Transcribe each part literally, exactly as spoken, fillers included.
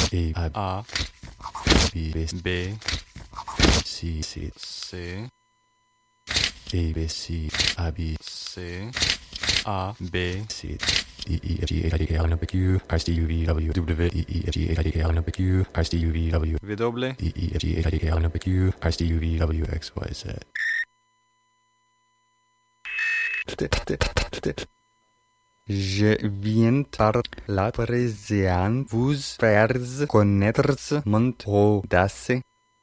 A, A, B, B, B, C, C, C, A, B, C, A, B, C, A, B, C, D, E, F, G, H, I, J, K, L, M, N, O, P, Q, R, S, T, U, V, W, W, D, E, F, G, H, I, J, K, L, M, N, O, P, Q, R, S, T, U, V, W, W, D, E, F, G, H, I, J, K, L, M, N, O, P, Q, R, S, T, U, V, W, X, Y, Z. Je viens par la présence vous faire connaître mon audace.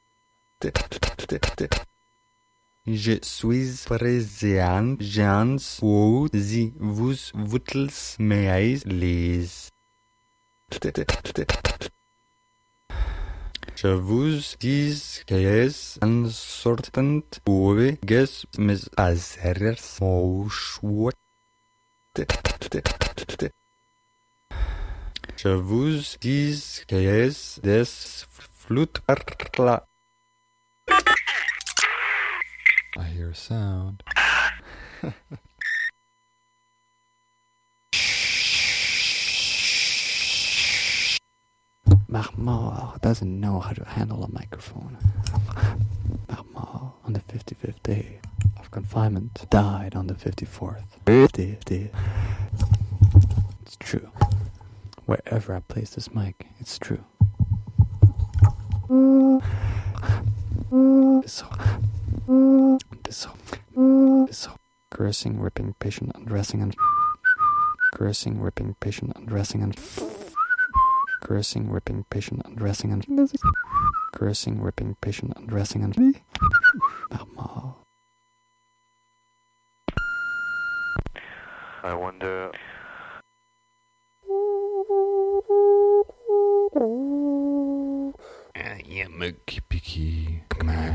Je suis présent, gens, ou si vous voulez me les. Je vous dis que en sortant ouve ges mes azers au choix. Je vous dis que des flûtes par la. I hear a sound. Mahmoud doesn't know how to handle a microphone. Mahmoud, on the fifty-fifth day of confinement, died on the fifty-fourth. It's true. Wherever I place this mic, it's true. So, so, so, cursing, ripping, patient, undressing, and cursing, ripping, patient, undressing, and cursing, ripping, patient, undressing, and cursing, ripping, patient, undressing, and Mahmoud. I wonder. I am a picky man.